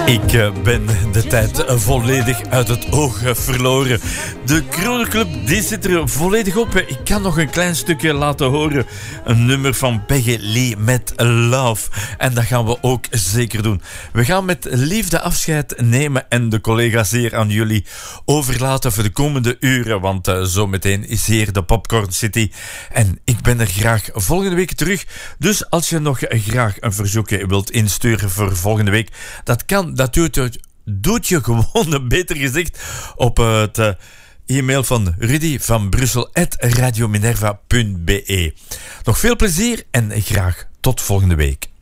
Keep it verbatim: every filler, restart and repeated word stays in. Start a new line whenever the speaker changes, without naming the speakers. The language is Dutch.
Ik ben de tijd volledig uit het oog verloren. De Kronenclub die zit er volledig op. Ik kan nog een klein stukje laten horen. Een nummer van Peggy Lee met Love. En dat gaan we ook zeker doen. We gaan met liefde afscheid nemen en de collega's hier aan jullie overlaten voor de komende uren. Want uh, zometeen is hier de Popcorn City. En ik ben er graag volgende week terug. Dus als je nog graag een verzoekje wilt insturen voor volgende week, dat kan. Dat doet, doet je gewoon, beter gezegd, op het uh, e-mail van Rudy van Brussel at radiominerva punt be. Nog veel plezier en graag tot volgende week.